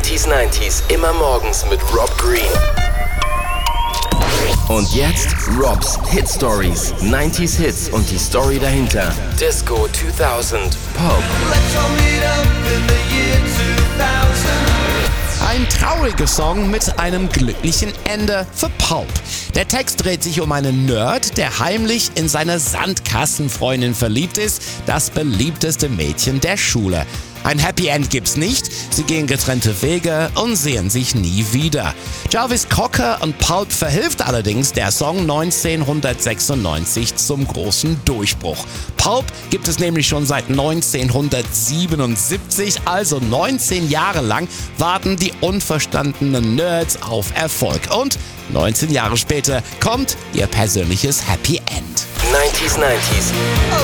90s immer morgens mit Rob Green. Und jetzt Robs Hit Stories. 90s Hits und die Story dahinter. Disco 2000. Pulp. Ein trauriger Song mit einem glücklichen Ende für Pulp. Der Text dreht sich um einen Nerd, der heimlich in seine Sandkassenfreundin verliebt ist, das beliebteste Mädchen der Schule. Ein Happy End gibt's nicht, sie gehen getrennte Wege und sehen sich nie wieder. Jarvis Cocker und Pulp verhilft allerdings der Song 1996 zum großen Durchbruch. Pulp gibt es nämlich schon seit 1977, also 19 Jahre lang warten die unverstandenen Nerds auf Erfolg. Und 19 Jahre später kommt ihr persönliches Happy End. 90s.